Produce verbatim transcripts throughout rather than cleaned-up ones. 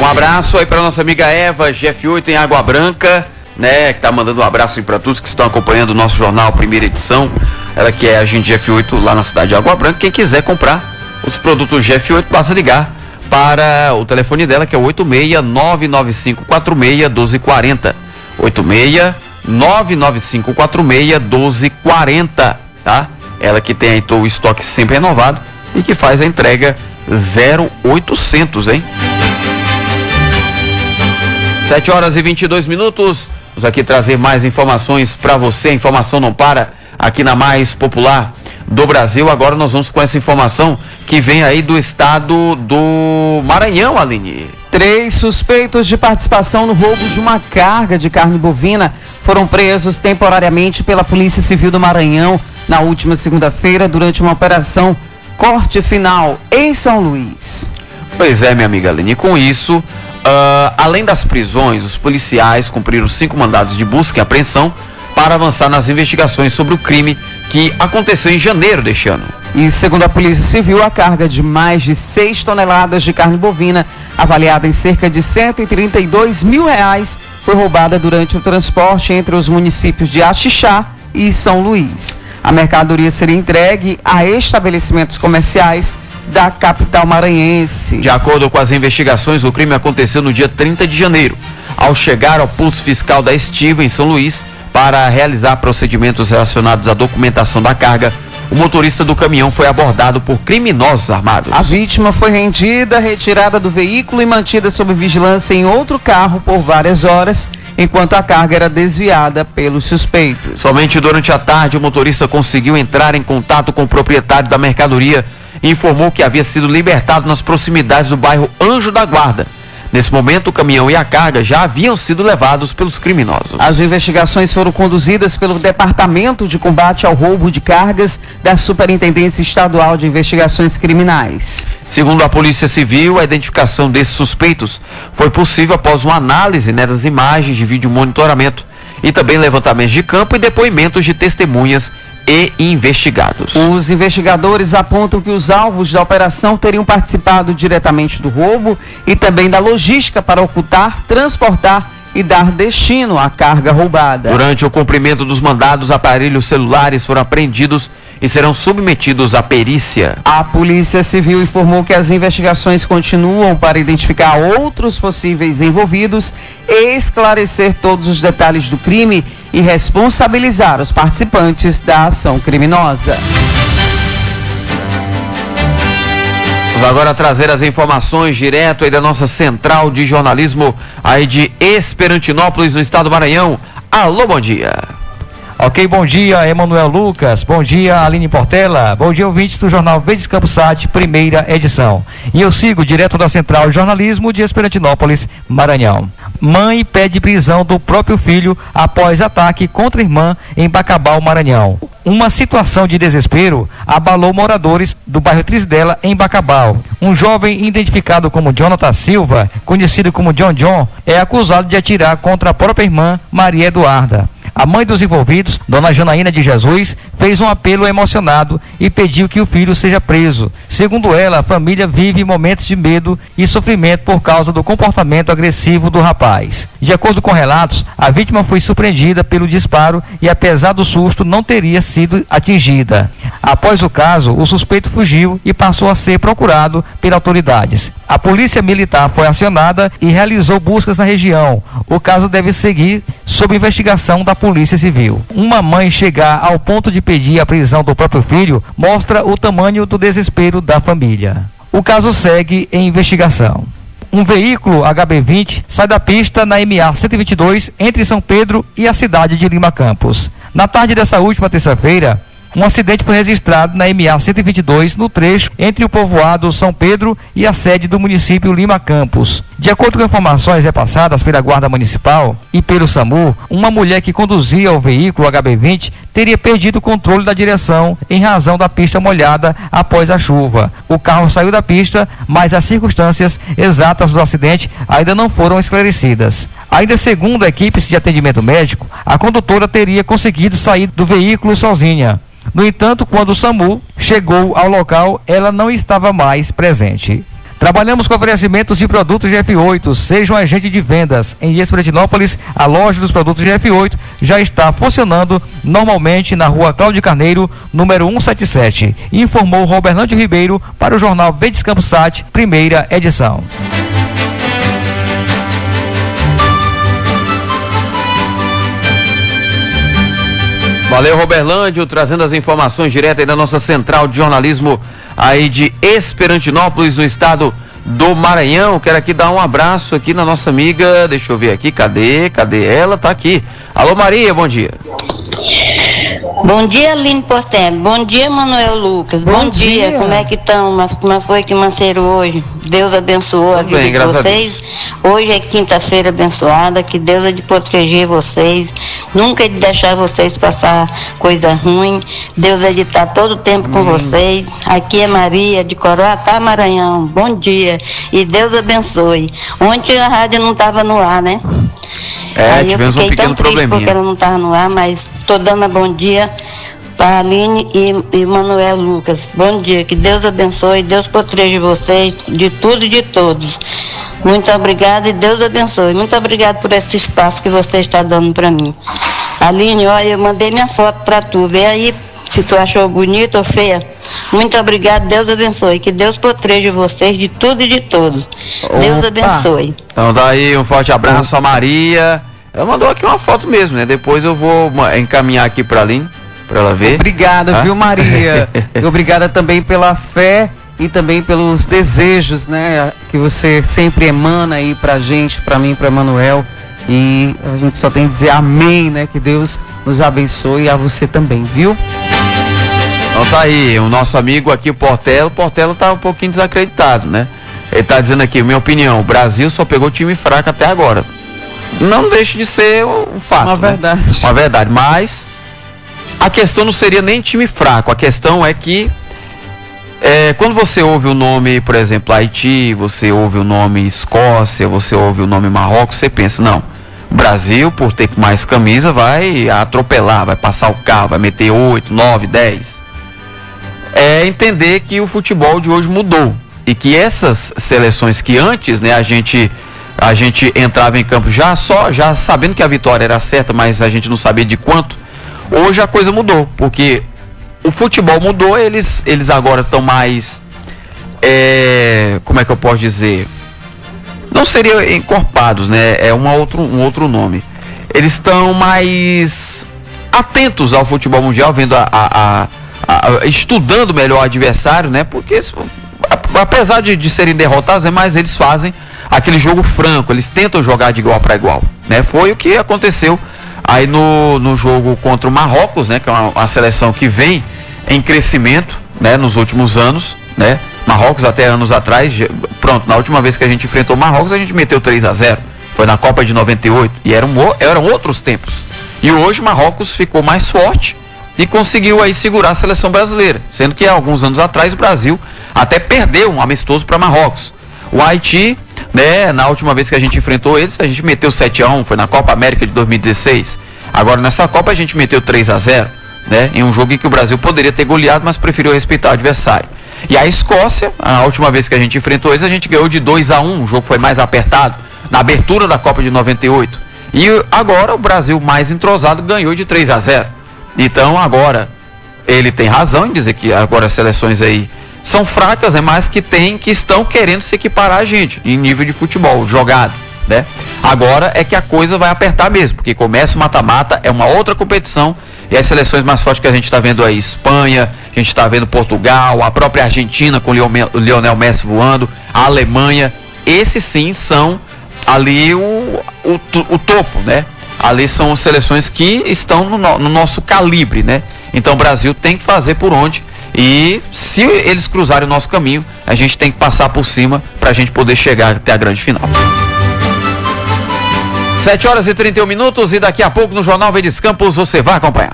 Um abraço aí para nossa amiga Eva, G F oito em Água Branca, né, que tá mandando um abraço aí para todos que estão acompanhando o nosso jornal, primeira edição. Ela que é agente G F oito lá na cidade de Água Branca. Quem quiser comprar os produtos G F oito, basta ligar para o telefone dela, que é o oito seis nove nove cinco quatro seis um dois quatro zero. oito seis nove nove cinco quatro seis um dois quatro zero, tá? Ela que tem aí o estoque sempre renovado e que faz a entrega zero oitocentos, hein? sete horas e vinte e dois minutos. Vamos aqui trazer mais informações para você. A informação não para aqui na mais popular do Brasil. Agora nós vamos com essa informação que vem aí do estado do Maranhão, Aline. Três suspeitos de participação no roubo de uma carga de carne bovina foram presos temporariamente pela Polícia Civil do Maranhão na última segunda-feira durante uma operação Corte Final em São Luís. Pois é, minha amiga Aline, com isso, uh, além das prisões, os policiais cumpriram cinco mandados de busca e apreensão para avançar nas investigações sobre o crime que aconteceu em janeiro deste ano. E segundo a Polícia Civil, a carga de mais de seis toneladas de carne bovina, avaliada em cerca de cento e trinta e dois mil reais, foi roubada durante o transporte entre os municípios de Axixá e São Luís. A mercadoria seria entregue a estabelecimentos comerciais da capital maranhense. De acordo com as investigações, o crime aconteceu no dia trinta de janeiro. Ao chegar ao posto fiscal da Estiva, em São Luís, para realizar procedimentos relacionados à documentação da carga, o motorista do caminhão foi abordado por criminosos armados. A vítima foi rendida, retirada do veículo e mantida sob vigilância em outro carro por várias horas, enquanto a carga era desviada pelos suspeitos. Somente durante a tarde, o motorista conseguiu entrar em contato com o proprietário da mercadoria e informou que havia sido libertado nas proximidades do bairro Anjo da Guarda. Nesse momento, o caminhão e a carga já haviam sido levados pelos criminosos. As investigações foram conduzidas pelo Departamento de Combate ao Roubo de Cargas da Superintendência Estadual de Investigações Criminais. Segundo a Polícia Civil, a identificação desses suspeitos foi possível após uma análise, né, das imagens de vídeo monitoramento e também levantamento de campo e depoimentos de testemunhas e investigados. Os investigadores apontam que os alvos da operação teriam participado diretamente do roubo e também da logística para ocultar, transportar e dar destino à carga roubada. Durante o cumprimento dos mandados, aparelhos celulares foram apreendidos e serão submetidos à perícia. A Polícia Civil informou que as investigações continuam para identificar outros possíveis envolvidos, esclarecer todos os detalhes do crime e responsabilizar os participantes da ação criminosa. Vamos agora trazer as informações direto aí da nossa central de jornalismo aí de Esperantinópolis, no estado do Maranhão. Alô, bom dia. Ok, bom dia, Emanuel Lucas, bom dia, Aline Portela, bom dia, ouvintes do Jornal Verdes Campos Sat, primeira edição. E eu sigo direto da Central de Jornalismo de Esperantinópolis, Maranhão. Mãe pede prisão do próprio filho após ataque contra a irmã em Bacabal, Maranhão. Uma situação de desespero abalou moradores do bairro Trisdela, em Bacabal. Um jovem identificado como Jonathan Silva, conhecido como John John, é acusado de atirar contra a própria irmã, Maria Eduarda. A mãe dos envolvidos, Dona Janaína de Jesus, fez um apelo emocionado e pediu que o filho seja preso. Segundo ela, a família vive momentos de medo e sofrimento por causa do comportamento agressivo do rapaz. De acordo com relatos, a vítima foi surpreendida pelo disparo e, apesar do susto, não teria sido atingida. Após o caso, o suspeito fugiu e passou a ser procurado pelas autoridades. A polícia militar foi acionada e realizou buscas na região. O caso deve seguir sob investigação da Polícia Civil. Uma mãe chegar ao ponto de pedir a prisão do próprio filho mostra o tamanho do desespero da família. O caso segue em investigação. Um veículo H B vinte sai da pista na M A cento e vinte e dois entre São Pedro e a cidade de Lima Campos. Na tarde dessa última terça-feira, um acidente foi registrado na M A cento e vinte e dois, no trecho entre o povoado São Pedro e a sede do município Lima Campos. De acordo com informações repassadas pela Guarda Municipal e pelo SAMU, uma mulher que conduzia o veículo H B vinte teria perdido o controle da direção em razão da pista molhada após a chuva. O carro saiu da pista, mas as circunstâncias exatas do acidente ainda não foram esclarecidas. Ainda segundo a equipe de atendimento médico, a condutora teria conseguido sair do veículo sozinha. No entanto, quando o SAMU chegou ao local, ela não estava mais presente. Trabalhamos com oferecimentos de produtos G F oito. Seja um agente de vendas. Em Esperantinópolis, a loja dos produtos G F oito já está funcionando normalmente na rua Cláudio Carneiro, número cento e setenta e sete. Informou Roberlândio Ribeiro para o jornal Verdes Campos Sat, primeira edição. Valeu, Roberlândio, trazendo as informações direto aí da nossa central de jornalismo aí de Esperantinópolis, no estado do Maranhão. Quero aqui dar um abraço aqui na nossa amiga, deixa eu ver aqui, cadê, cadê ela? Tá aqui. Alô, Maria, bom dia. Bom dia, Aline Portela. Bom dia, Manuel Lucas. Bom, Bom dia. dia. Como é que estão? Como foi que amanheceram hoje? Deus abençoou a vida bem, de vocês. Hoje é quinta-feira abençoada. Que Deus é de proteger vocês. Nunca é de deixar vocês passar coisa ruim. Deus é de estar todo o tempo com hum. vocês. Aqui é Maria de Coroatá, Maranhão. Bom dia. E Deus abençoe. Ontem a rádio não estava no ar, né? É, Aí tivemos eu fiquei um pequeno tão triste probleminha. porque ela não estava no ar, mas estou dando bom dia para a Aline e, e Manuel Lucas. Bom dia, que Deus abençoe, Deus proteja vocês de tudo e de todos. Muito obrigada e Deus abençoe. Muito obrigada por esse espaço que você está dando para mim. Aline, olha, eu mandei minha foto para tu, vê aí se tu achou bonita ou feia. Muito obrigado, Deus abençoe. Que Deus proteja vocês de tudo e de todos. Opa. Deus abençoe. Então daí um forte abraço a Maria. Ela mandou aqui uma foto mesmo, né? Depois eu vou encaminhar aqui pra Aline, pra ela ver. Obrigada, ah? viu, Maria? E obrigada também pela fé e também pelos desejos, né? Que você sempre emana aí pra gente, pra mim, pra Manuel. E a gente só tem que dizer amém, né? Que Deus nos abençoe e a você também, viu? Então tá aí, o nosso amigo aqui, o Portela. O Portela tá um pouquinho desacreditado, né? Ele tá dizendo aqui, minha opinião, o Brasil só pegou time fraco até agora. Não deixe de ser um fato, uma né? verdade. Uma verdade, mas a questão não seria nem time fraco, a questão é que é, quando você ouve o nome, por exemplo, Haiti, você ouve o nome Escócia, você ouve o nome Marrocos, você pensa, não, o Brasil, por ter mais camisa, vai atropelar, vai passar o carro, vai meter oito, nove, dez. É entender que o futebol de hoje mudou e que essas seleções que antes, né, a gente a gente entrava em campo já só já sabendo que a vitória era certa, mas a gente não sabia de quanto. Hoje a coisa mudou, porque o futebol mudou, eles eles agora estão mais é, como é que eu posso dizer? Não seriam encorpados, né? É uma outro, um outro nome. Eles estão mais atentos ao futebol mundial, vendo a, a, a estudando melhor o adversário, né? Porque apesar de, de serem derrotados, é mais eles fazem aquele jogo franco, eles tentam jogar de igual para igual, né? Foi o que aconteceu aí no, no jogo contra o Marrocos, né? Que é uma, uma seleção que vem em crescimento, né? Nos últimos anos, né? Marrocos até anos atrás, pronto, na última vez que a gente enfrentou o Marrocos, a gente meteu três a zero, foi na Copa de noventa e oito, e eram, eram outros tempos, e hoje Marrocos ficou mais forte e conseguiu aí segurar a seleção brasileira, sendo que há alguns anos atrás o Brasil até perdeu um amistoso para Marrocos. O Haiti, né, na última vez que a gente enfrentou eles, a gente meteu sete a um, foi na Copa América de dois mil e dezesseis. Agora nessa Copa a gente meteu três a zero, né, em um jogo em que o Brasil poderia ter goleado, mas preferiu respeitar o adversário. E a Escócia, a última vez que a gente enfrentou eles, a gente ganhou de dois a um, o jogo foi mais apertado, na abertura da Copa de noventa e oito. E agora o Brasil mais entrosado ganhou de três a zero. Então agora ele tem razão em dizer que agora as seleções aí são fracas, é mais que tem, que estão querendo se equiparar a gente em nível de futebol jogado, né? Agora é que a coisa vai apertar mesmo, porque começa o mata-mata, é uma outra competição, e as seleções mais fortes que a gente está vendo aí, Espanha, a gente está vendo Portugal, a própria Argentina com o Lionel Messi voando, a Alemanha, esses sim são ali o, o, o topo, né? Ali são seleções que estão no, no nosso calibre, né? Então o Brasil tem que fazer por onde, e se eles cruzarem o nosso caminho, a gente tem que passar por cima para a gente poder chegar até a grande final. sete horas e trinta e um minutos, e daqui a pouco no Jornal Verdes Campos você vai acompanhar.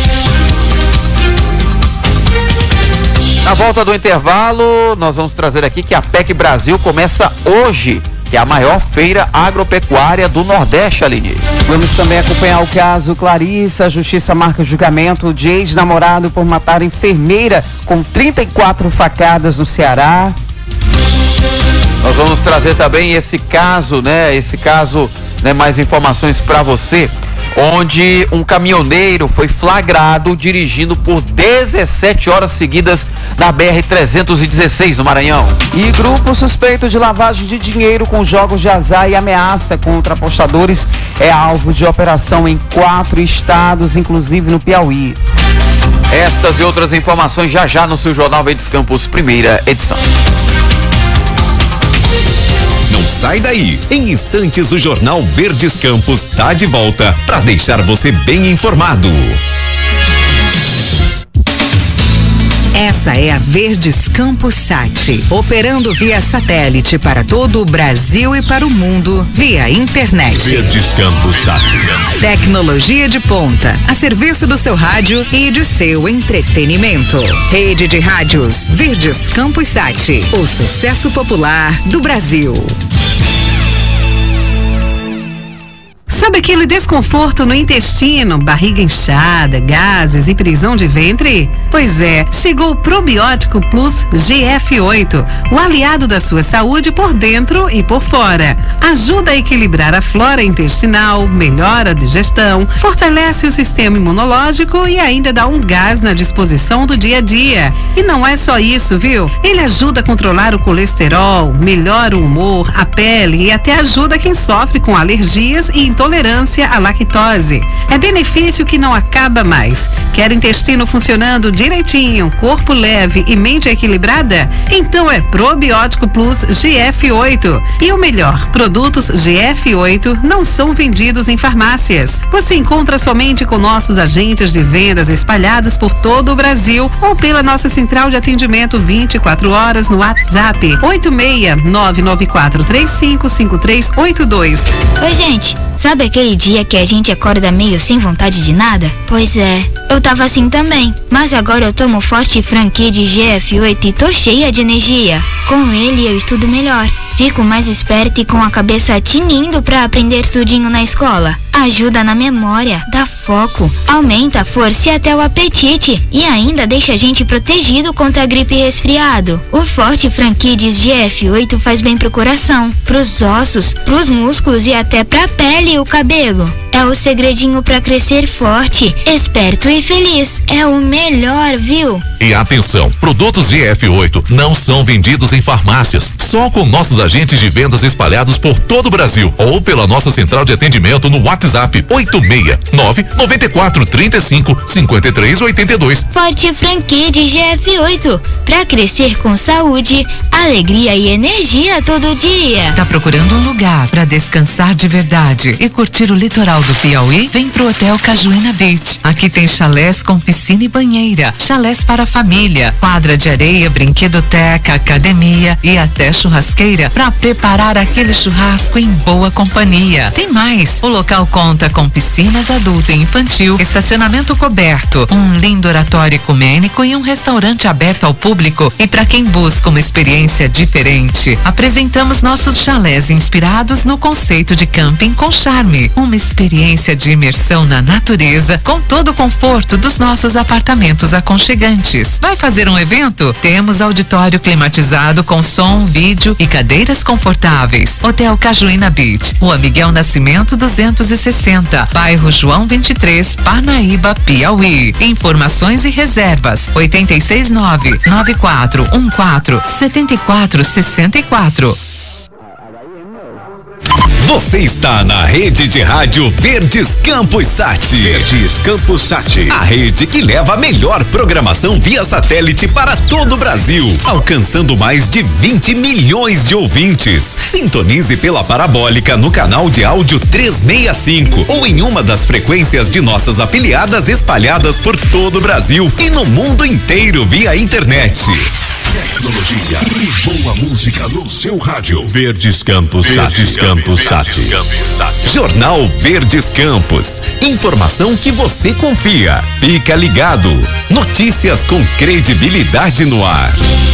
Na volta do intervalo, nós vamos trazer aqui que a P E C Brasil começa hoje, que é a maior feira agropecuária do Nordeste, Aline. Vamos também acompanhar o caso Clarissa. A Justiça marca julgamento de ex-namorado por matar enfermeira com trinta e quatro facadas no Ceará. Nós vamos trazer também esse caso, né? Esse caso, né? Mais informações para você, onde um caminhoneiro foi flagrado dirigindo por dezessete horas seguidas na B R trezentos e dezesseis no Maranhão. E grupo suspeito de lavagem de dinheiro com jogos de azar e ameaça contra apostadores é alvo de operação em quatro estados, inclusive no Piauí. Estas e outras informações já já no seu Jornal Verdes Campos, primeira edição. Não sai daí. Em instantes o Jornal Verdes Campos está de volta para deixar você bem informado. Essa é a Verdes Campos Sat, operando via satélite para todo o Brasil e para o mundo via internet. Verdes Campos Sat. Tecnologia de ponta, a serviço do seu rádio e de seu entretenimento. Rede de rádios Verdes Campos Sat, o sucesso popular do Brasil. Sabe aquele desconforto no intestino, barriga inchada, gases e prisão de ventre? Pois é, chegou o Probiótico Plus G F oito, o aliado da sua saúde por dentro e por fora. Ajuda a equilibrar a flora intestinal, melhora a digestão, fortalece o sistema imunológico e ainda dá um gás na disposição do dia a dia. E não é só isso, viu? Ele ajuda a controlar o colesterol, melhora o humor, a pele e até ajuda quem sofre com alergias e intolerância à lactose. É benefício que não acaba mais. Quer intestino funcionando direitinho, corpo leve e mente equilibrada? Então é Probiótico Plus G F oito. E o melhor, produtos G F oito não são vendidos em farmácias. Você encontra somente com nossos agentes de vendas espalhados por todo o Brasil ou pela nossa central de atendimento vinte e quatro horas no WhatsApp oito seis nove nove quatro três cinco cinco três oito dois. Oi, gente. Sabe aquele dia que a gente acorda meio sem vontade de nada? Pois é, eu tava assim também. Mas agora eu tomo Forte Franqui de G F oito e tô cheia de energia. Com ele eu estudo melhor. Fico mais esperta e com a cabeça tinindo pra aprender tudinho na escola. Ajuda na memória, dá foco, aumenta a força e até o apetite. E ainda deixa a gente protegido contra a gripe e resfriado. O Forte Franquides G F oito faz bem pro coração, pros ossos, pros músculos e até pra pele e o cabelo. É o segredinho pra crescer forte, esperto e feliz. É o melhor, viu? E atenção, produtos G F oito não são vendidos em farmácias, só com nossos agentes de vendas espalhados por todo o Brasil ou pela nossa central de atendimento no WhatsApp oito seis nove nove quatro três cinco cinco três oito dois. Forte Franquia de G F oito, pra crescer com saúde, alegria e energia todo dia. Tá procurando um lugar pra descansar de verdade e curtir o litoral do Piauí? Vem pro Hotel Cajuína Beach. Aqui tem chalés com piscina e banheira, chalés para família, quadra de areia, brinquedoteca, academia e até churrasqueira para preparar aquele churrasco em boa companhia. Tem mais, o local conta com piscinas adulto e infantil, estacionamento coberto, um lindo oratório ecumênico e um restaurante aberto ao público. E para quem busca uma experiência diferente, apresentamos nossos chalés inspirados no conceito de camping com charme, uma experiência de imersão na natureza com todo o conforto dos nossos apartamentos aconchegantes. Vai fazer um evento? Temos auditório climatizado com som, vídeo e cadeiras confortáveis. Hotel Cajuína Beach, Rua Miguel Nascimento duzentos e sessenta, bairro João vinte e três, Parnaíba, Piauí. Informações e reservas oito seis nove nove quatro um quatro sete quatro seis quatro. Você está na rede de rádio Verdes Campos Sat. Verdes Campos Sat. A rede que leva a melhor programação via satélite para todo o Brasil, alcançando mais de vinte milhões de ouvintes. Sintonize pela parabólica no canal de áudio trezentos e sessenta e cinco ou em uma das frequências de nossas afiliadas espalhadas por todo o Brasil e no mundo inteiro via internet. Tecnologia e boa música no seu rádio. Verdes Campos Sat. Verdes Campos Sat. Jornal Verdes Campos. Informação que você confia. Fica ligado. Notícias com credibilidade no ar.